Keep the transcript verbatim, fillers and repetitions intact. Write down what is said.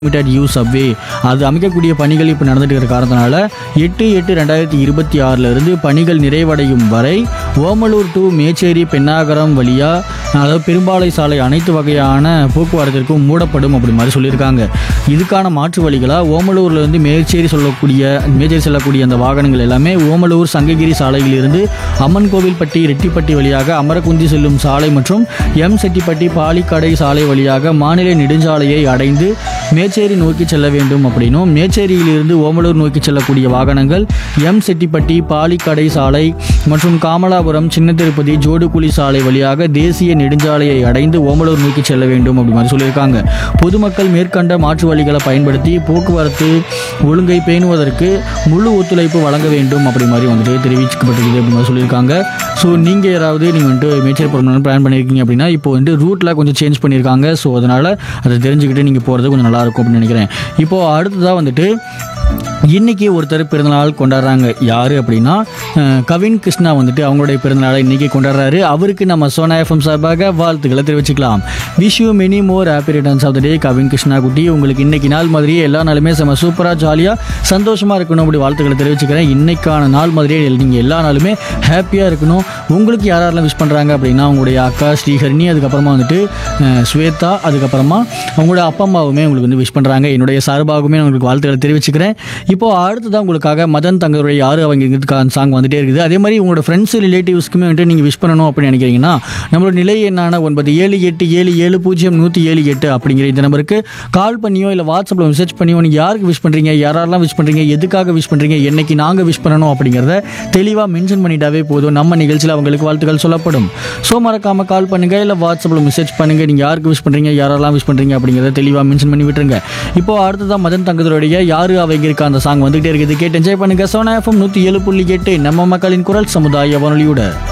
Limited use subway அது அமைக்கக்கூடிய பணிகள் இப்போ நடந்துட்டு இருக்கிற காரணத்தினால எட்டு எட்டு ரெண்டாயிரத்தி இருபத்தி ஆறுல இருந்து பணிகள் நிறைவடையும் வரை ஓமலூர் டு மேச்சேரி பெண்ணாகரம் வழியா அதாவது பெரும்பாலை சாலை அனைத்து வகையான போக்குவரத்திற்கும் மூடப்படும் அப்படி மாதிரி சொல்லியிருக்காங்க. இதுக்கான மாற்று வழிகளாக ஓமலூர்ல இருந்து மேச்சேரி சொல்லக்கூடிய மேச்சேரி செல்லக்கூடிய அந்த வாகனங்கள் எல்லாமே ஓமலூர் சங்ககிரி சாலையில் இருந்து அம்மன் கோவில்பட்டி ரெட்டிப்பட்டி வழியாக அமரகுந்தி செல்லும் சாலை மற்றும் எம் செட்டிப்பட்டி பாலிக்கடை சாலை வழியாக மாநில நெடுஞ்சாலையை அடைந்து மேச்சேரி நோக்கி செல்ல வேண்டும் அப்படின்னும், மேச்சேரியிலிருந்து ஓமலூர் நோக்கி செல்லக்கூடிய வாகனங்கள் எம் செட்டிப்பட்டி பாலிக்கடை சாலை மற்றும் காமலாபுரம் சின்ன திருப்பதி ஜோடுகுழி சாலை வழியாக தேசிய நெடுஞ்சாலையை அடைந்து ஓமலூர் நோக்கி செல்ல வேண்டும் அப்படி மாதிரி சொல்லியிருக்காங்க. பொதுமக்கள் மேற்கண்ட மாற்று வழிகளை பயன்படுத்தி போக்குவரத்து ஒழுங்கை பேணுவதற்கு முழு ஒத்துழைப்பு வழங்க வேண்டும் அப்படி மாதிரி வந்துட்டு தெரிவிக்கப்பட்டிருக்கு அப்படி மாதிரி சொல்லியிருக்காங்க. ஸோ நீங்கள் யாராவது நீங்கள் வந்துட்டு மேச்சேரி போகணும்னு பிளான் பண்ணியிருக்கீங்க அப்படின்னா இப்போ வந்து ரூட்டில் கொஞ்சம் சேஞ்ச் பண்ணியிருக்காங்க. ஸோ அதனால் அதை தெரிஞ்சுக்கிட்டு நீங்கள் போகிறது கொஞ்சம் நல்லாயிருக்கும் அப்படின்னு நினைக்கிறேன். இப்போது அடுத்ததாக வந்துட்டு இன்றைக்கி ஒருத்தர் பிறந்தநாள் கொண்டாடுறாங்க. யார் அப்படின்னா கவின் கிருஷ்ணா வந்துட்டு அவங்களுடைய பிறந்தநாளை இன்றைக்கி கொண்டாடுறாரு. அவருக்கு நம்ம சோனா எஃப்எம் சார்பாக வாழ்த்துக்களை தெரிவிச்சுக்கலாம். Wish you many more happy returns of the டே கவின் கிருஷ்ணா குட்டி. உங்களுக்கு இன்றைக்கி நாள் மாதிரியே எல்லா நாளுமே செம்ம சூப்பராக ஜாலியாக சந்தோஷமாக இருக்கணும் அப்படி வாழ்த்துக்களை தெரிவிச்சுக்கிறேன். இன்றைக்கான நாள் மாதிரியே நீங்கள் எல்லா நாளுமே ஹாப்பியாக இருக்கணும். உங்களுக்கு யாரெல்லாம் விஷ் பண்ணுறாங்க அப்படின்னா அவங்களுடைய அக்கா ஸ்ரீஹரிணி, அதுக்கப்புறமா வந்துட்டு ஸ்வேதா, அதுக்கப்புறமா அவங்களுடைய அப்பா அம்மாவுமே உங்களுக்கு வந்து விஷ் பண்ணுறாங்க. என்னுடைய சார்பாகவுமே உங்களுக்கு வாழ்த்துக்களை தெரிவிச்சுக்கிறேன். இப்போது அடுத்ததான் உங்களுக்காக மதன் தங்கருடைய யாரு அவங்க சாங் வந்துட்டே இருக்குது. அதே மாதிரி உங்களோட ஃப்ரெண்ட்ஸ் ரிலேட்டிவ்ஸ்க்குமே வந்துட்டு நீங்கள் விஷ் பண்ணணும் அப்படின்னு நினைக்கிறீங்கன்னா நம்மளோட நிலை என்னான ஒன்பது ஏழு எட்டு ஏழு ஏழு பூஜ்ஜியம் நூற்றி ஏழு எட்டு அப்படிங்கிற இந்த நம்பருக்கு கால் பண்ணியோ இல்லை வாட்ஸ்அப்பில் மெசேஜ் பண்ணியோ நீங்கள் யாருக்கு விஷ் பண்ணுறீங்க, யாரெல்லாம் விஷ் பண்ணுறீங்க, எதுக்காக விஷ் பண்ணுறீங்க, என்னைக்கு நாங்கள் விஷ் பண்ணணும் அப்படிங்கிறத தெளிவாக மென்ஷன் பண்ணிட்டாவே போதும். நம்ம நிகழ்ச்சியில் அவங்களுக்கு வாழ்த்துக்கள் சொல்லப்படும். ஸோ மறக்காமல் கால் பண்ணுங்கள் இல்லை வாட்ஸ்அப்பில் மெசேஜ் பண்ணுங்கள். நீங்கள் யாருக்கு விஷ் பண்ணுறீங்க, யாரெல்லாம் விஷ் பண்ணுறீங்க அப்படிங்கிறத தெளிவாக மென்ஷன் பண்ணி விட்டுருங்க. இப்போ அடுத்ததான் மதன் தங்கருடைய யாரு அவங்க இருக்கா அந்த சாங் வந்துகிட்டே இருக்குது. கேட்டு என்ஜாய் பண்ணுங்க. சோனா எஃப்எம் நூற்றி ஏழு புள்ளி எட்டு நம்ம மக்களின் குரல் சமுதாய வானொலியோட.